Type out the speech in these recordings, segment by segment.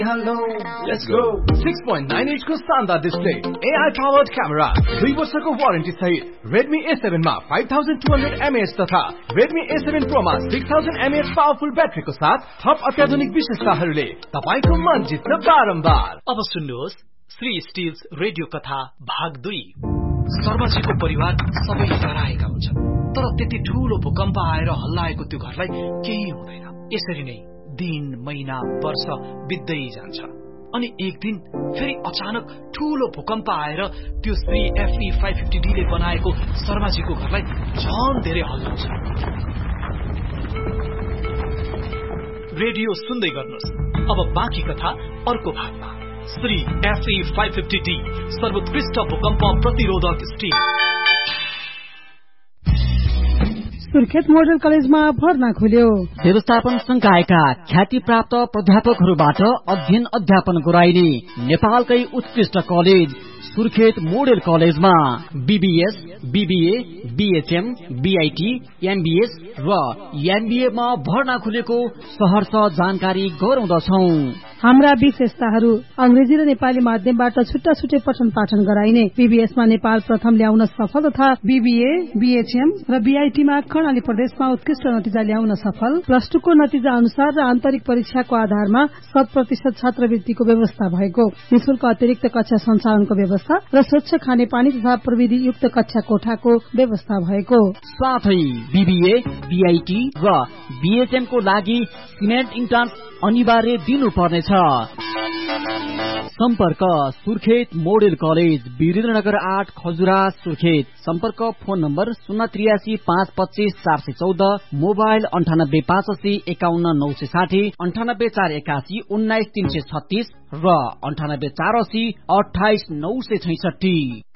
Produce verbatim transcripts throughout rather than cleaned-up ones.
Hello, let's go. six point nine inch को शानदार display, A I powered camera, दुई वर्षको वारेन्टी सहित Redmi A seven मा five thousand two hundred milliamp hour तथा Redmi A seven Pro मा six thousand milliamp hour powerful ब्याट्रीको साथ थप अत्याधुनिक विशेषताहरूले तपाईको मन जित्न बारम्बार। अब सुन्नुहोस् श्री स्टिल्स रेडियो कथा भाग दुई। शर्माजीको परिवार सबैले डराएका हुन्छन्, तर त्यति ठूलो भूकम्प आएर हल्लाएको त्यो घरलाई केही हुँदैन। यसरी नै दिन महिना वर्ष बित्दै जान्छ अनि एक दिन फेरि अचानक ठूलो भूकम्प आएर त्यो Shri FE five fifty D ले बनाएको शर्माजीको घरलाई झन धेरै हल्लाउँछ। रेडियो सुन्दै गर्नुहोस्। अब बाँकी कथा अर्को भागमा। Shri FE five fifty D सर्वोत्कृष्ट भूकम्प प्रतिरोधक स्टिल। सुर्खेत मोडल कलेजमा भर्ना खुल्यो। व्यवस्थापन संकायका ख्याति प्राप्त प्राध्यापकहरूबाट अध्ययन अध्यापन गराइने नेपालकै उत्कृष्ट कलेज सुर्खेत मोडल कलेजमा BBS, BBA, BHM, BIT, MBS र एमबीए मा भर्ना खुलेको सहर्ष जानकारी गराउँदछौं। हाम्रा विशेषताहरू अंग्रेजी र नेपाली माध्यमबाट छुट्टा छुट्टै पठन पाठन गराइने, बीबीएस मा नेपाल प्रथम ल्याउन सफल तथा बीबीए, बीएचएम र बीआईटी मा कर्णाली प्रदेशमा उत्कृष्ट नतिजा ल्याउन सफल, प्लस टू को नतिजा अनुसार र आन्तरिक परीक्षाको आधारमा शत प्रतिशत छात्रवृत्तिको व्यवस्था भएको, निशुल्क अतिरिक्त कक्षा सञ्चालनको व्यवस्था र स्वच्छ खानेपानी तथा प्रविधि युक्त कक्षा कोठाको व्यवस्था भएको साथै बीबीए, बीआईटी र बीएचएम को लागि सिमेन्ट इन्ट्रान्स अनिवार्य दिनुपर्नेछ। सम्पर्क सुर्खेत मोडल कलेज, वीरेन्द्रनगर आठ, खजुरा, सुर्खेत। सम्पर्क फोन नम्बर शून्य त्रियासी पाँच पच्चीस चार सय चौध, मोबाइल अन्ठानब्बे पाँच अस्सी एकाउन्न नौ सय साठी, अन्ठानब्बे चार एकासी उन्नाइस तीन सय छत्तीस र अन्ठानब्बे चार अस्सी अठाइस नौ सय छैसठी।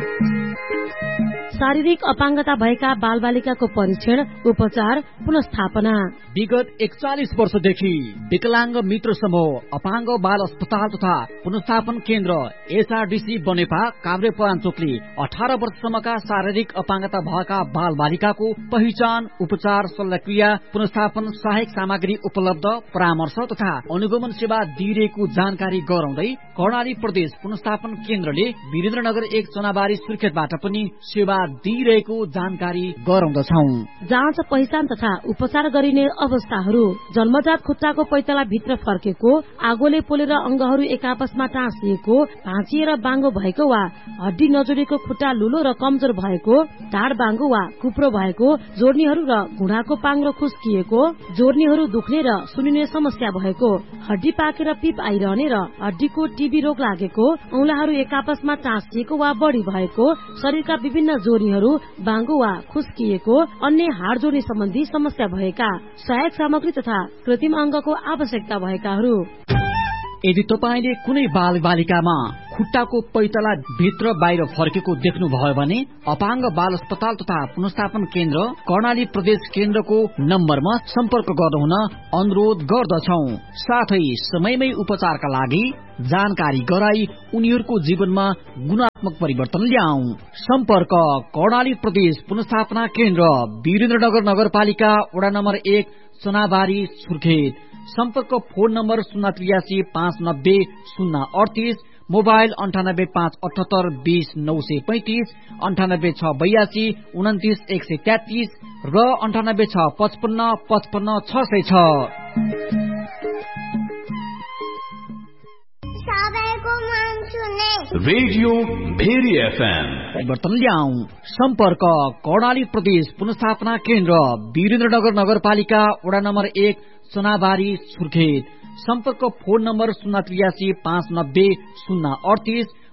शारीरिक अपाङ्गता भएका बालबालिकाको परीक्षण, उपचार, पुनस्थापना। विगत एकचालिस वर्षदेखि विकलांग मित्र समूह, अपाङ्ग बाल अस्पताल तथा पुनस्थापन केन्द्र एसआरडीसी बनेपा काभ्रे पराञ्चोकले अठारह वर्षसम्मका शारीरिक अपाङ्गता भएका बाल बालिकाको पहिचान, उपचार, शल्यक्रिया, पुनस्थापन सहायक सामग्री उपलब्ध, परामर्श तथा अनुगमन सेवा दिइरहेको जानकारी गराउँदै कर्णाली प्रदेश पुनस्थापन केन्द्रले वीरेन्द्रनगर एक चनाबारी सुर्खेतबाट पनि सेवा दिइरहेको जानकारी गराउँदछौं। जाँच, पहिचान तथा उपचार गरिने अवस्थाहरू: जन्मजात खुट्टाको पैताला भित्र फर्केको, आगोले पोलेर अंगहरू एक आपसमा टाँसिएको, भाँचिएर बाङ्गो भएको वा हड्डी नजोडेको खुट्टा लुलो र कमजोर भएको, ढाड बाङ्गो वा कुप्रो भएको, जोर्नीहरू र घुँडाको पाङ्रो खुस्किएको, जोर्नीहरू दुख्ने र सुनिने समस्या भएको, हड्डी पाकेर पिप आइरहने र हड्डीको टीबी रोग लागेको, औंलाहरू एक आपसमा टाँसिएको वा बढी भएको, शरीरका विभिन्न जोर्नीहरू बाङ्गो वा खुस्किएको, अन्य हाड जोड्ने सम्बन्धी समस्या भएका, सहायक सामग्री तथा कृत्रिम अंगको आवश्यकता भएकाहरू। यदि तपाईले कुनै बाल बालिकामा खुट्टाको पैतला भित्र बाहिर फर्केको देख्नुभयो भने अपाङ्ग बाल अस्पताल तथा पुनस्थापन केन्द्र कर्णाली प्रदेश केन्द्रको नम्बरमा सम्पर्क गर्नुहुन अनुरोध गर्दछौं। साथै समयमै उपचारका लागि जानकारी गराई उनीहरूको जीवनमा गुणात्मक परिवर्तन ल्याऊ। सम्पर्क कर्णाली प्रदेश पुनस्थापना केन्द्र, वीरेन्द्रनगर नगरपालिका, वडा नम्बर एक, चनाबारी, सुर्खेत। सम्पर्क फोन नम्बर शून्य त्रियासी पाँच नब्बे शून्य अडतीस, मोबाइल अन्ठानब्बे पाँच अठहत्तर बीस नौ सय पैंतिस, अन्ठानब्बे छ बयासी उन्तिस एक सय तेत्तीस र अन्ठानब्बे छ पचपन्न पचपन्न छ सय छ। रेडियो भेरी एफएम परिवर्तन ल्याऊ। सम्पर्क कर्णाली प्रदेश पुनस्थापना केन्द्र, वीरेन्द्रनगर नगरपालिका, वडा नम्बर एक, चनाबारी, सुर्खेत। सम्पर्क फोन नम्बर शून्य त्रियासी पाँच नब्बे शून्य अडतीस,